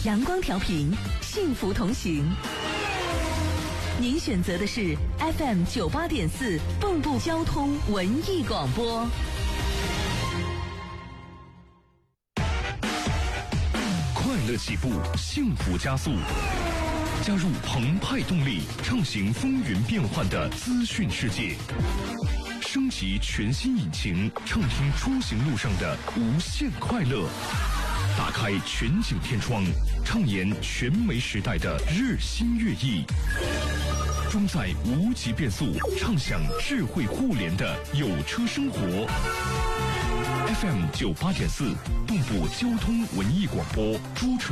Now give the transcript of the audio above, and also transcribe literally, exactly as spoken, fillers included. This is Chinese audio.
阳光调频，幸福同行。您选择的是 F M 九八点四蚌埠交通文艺广播。 快乐起步，幸福加速。加入澎湃动力，畅行风云变幻的资讯世界。升级全新引擎，畅听出行路上的无限快乐。打开全景天窗，畅言全媒时代的日新月异。装载无极变速，畅享智慧互联的有车生活。F M 九八点四，蚌埠交通文艺广播，诸城